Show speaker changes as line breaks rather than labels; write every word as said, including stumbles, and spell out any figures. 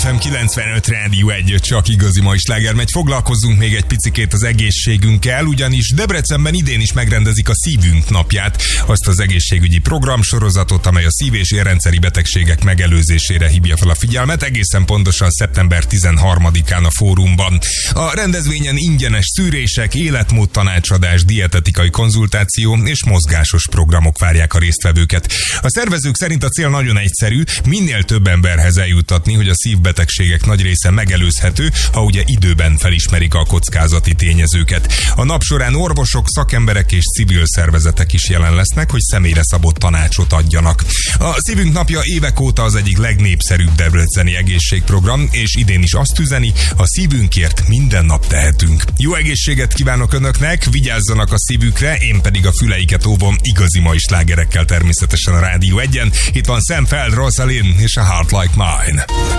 ef em kilencvenöt Rádió egy, csak igazi mai sláger megy. Foglalkozzunk még egy picikét az egészségünkkel, ugyanis Debrecenben idén is megrendezik a Szívünk napját, azt az egészségügyi programsorozatot, amely a szív- és érrendszeri betegségek megelőzésére hívja fel a figyelmet, egészen pontosan szeptember tizenharmadikán a Fórumban. A rendezvényen ingyenes szűrések, életmód tanácsadás, dietetikai konzultáció és mozgásos programok várják a résztvevőket. A szervezők szerint a cél nagyon egyszerű, minél több emberhez eljutatni, hogy a szívbetegségek nagy része megelőzhető, ha ugye időben felismerik a kockázati tényezőket. A nap során orvosok, szakemberek és civil szervezetek is jelen lesznek, hogy személyre szabott tanácsot adjanak. A Szívünk napja évek óta az egyik legnépszerűbb debreceni egészségprogram, és idén is azt üzeni, a szívünkért minden nap tehetünk. Jó egészséget kívánok Önöknek, vigyázzanak a szívükre, én pedig a füleiket óvom igazi mai slágerekkel természetesen a Rádió egyen. Itt van Sam Feld, Rosalind és a Heart Like Mine.